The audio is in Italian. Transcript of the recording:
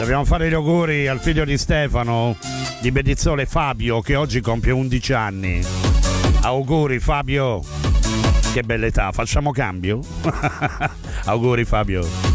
Dobbiamo fare gli auguri al figlio di Stefano, di Bedizzole, Fabio, che oggi compie 11 anni. Auguri Fabio, che bella età, facciamo cambio? Auguri Fabio.